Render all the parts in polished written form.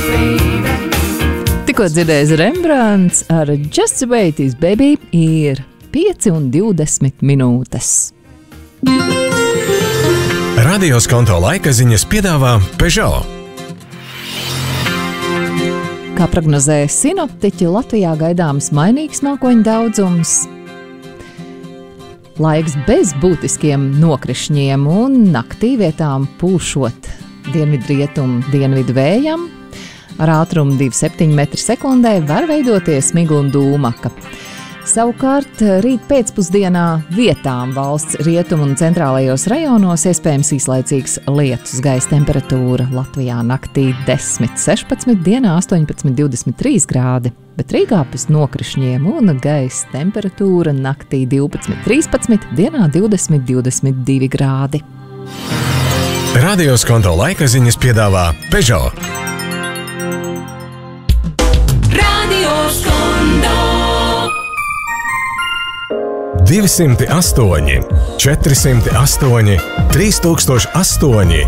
Tikko dzirdējis Rembrandts ar Just the Way It Is, Baby, ir 5:20 minūtes. Radio Skonto laika ziņas piedāvā Peugeot. Kā prognozē sinoptiķi, Latvijā gaidāms mainīgs mākoņu daudzums, laiks bez būtiskiem nokrišņiem un naktī vietām pūšot dienvidrietumu dienvidu vējam. Ar ātrumu 2,7 m/sekundē var veidoties migla un dūmaka. Savukārt rīt pēcpusdienā vietām valsts rietumu un centrālajos rajonos iespējams īslaicīgs lietus. Gaisa temperatūra Latvijā naktī 10,16, dienā 18,23 grādi, bet Rīgā pēc nokrišņiem un gaisa temperatūra naktī 12,13, dienā 20,22 grādi. Radio Skonto laika ziņas piedāvā Peugeot. Radio Skonto 208, 408, 3008,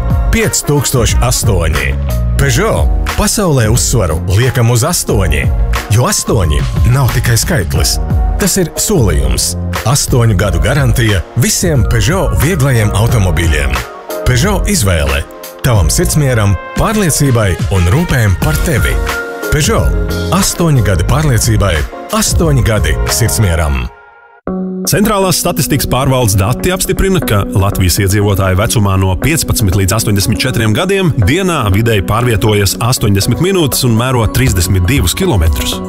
5008. Peugeot pasaulē uzsvaru liekam uz 8, jo 8 nav tikai skaitlis. Tas ir solījums. 8 gadu garantija visiem Peugeot vieglajiem automobīļiem. Peugeot izvēle tavam sirdsmieram, pārliecībai un rūpēm par tevi. Peugeot 8 gadi pārliecībai, 8 gadi sirdsmieram. Centrālās statistikas pārvaldes dati apstiprina, ka Latvijas iedzīvotāji vecumā no 15 līdz 84 gadiem dienā vidēji pārvietojas 80 minūtes un mēro 32 km.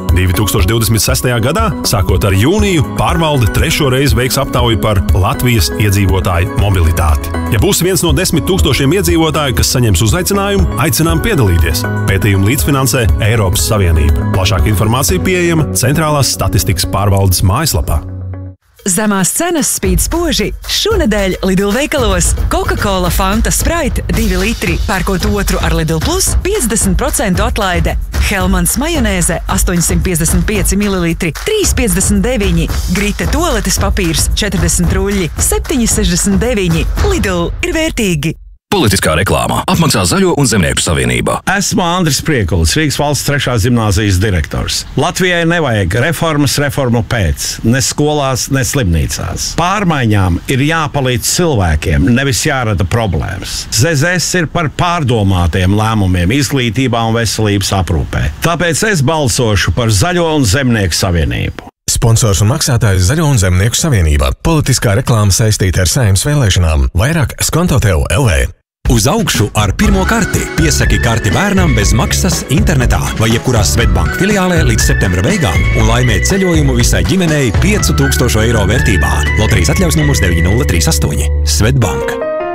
2026. gadā, sākot ar jūniju, pārvalde 3. reizi veiks aptauju par Latvijas iedzīvotāju mobilitāti. Ja būs viens no 10 000 iedzīvotāju, kas saņems uzaicinājumu, aicinām piedalīties. Pētījumu līdzfinansē Eiropas Savienība. Plašāka informācija pieejama Centrālās statistikas pārvaldes mājaslapā. Zemās cenas spīd spoži. Šonedēļ Lidl veikalos Coca-Cola Fanta Sprite 2 litri, pērkot otru ar Lidl Plus 50% atlaide. Hellmans majonēze 855 ml 3,59. Grita toaletes papīrs 40 ruļļi 7,69. Lidl ir vērtīgi. Politiskā reklāmā apmaksā Zaļo un Zemnieku savienībā. Esmu Andris Priekulis, Rīgas valsts 3. gimnāzijas direktors. Latvijai nevajag reformu pēc, ne skolās, ne slimnīcās. Pārmaiņām ir jāpalīdz cilvēkiem, nevis jārada problēmas. ZZS ir par pārdomātiem lēmumiem izglītībā un veselības aprūpē. Tāpēc es balsošu par Zaļo un Zemnieku savienību. Sponsors un maksātājs Zaļo un Zemnieku savienība. Politiskā reklāma saistīta ar Saeimas vēlēšanām. Vairāk Skonto tev LV. Uz augšu ar pirmo karti. Piesaki karti bērnam bez maksas internetā vai jebkurā Svetbank filiālē līdz septembra beigām un laimē ceļojumu visai ģimenei 5000 eiro vērtībā. Loterijas atļaus numurs 9038. Svetbank.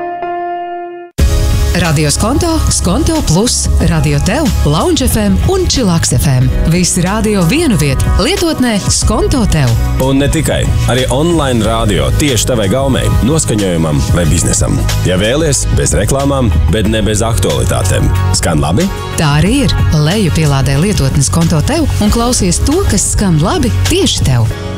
Radio Skonto, Skonto Plus, Radio Tev, Lounge FM un Chillax FM. Visi radio vienu vietu, lietotnē Skonto Tev. Un ne tikai, arī online radio tieši tavai gaumei, noskaņojumam vai biznesam. Ja vēlies, bez reklāmām, bet ne bez aktualitātēm. Skan labi? Tā arī ir. Leju pielādē lietotni Skonto Tev un klausies to, kas skan labi tieši tev.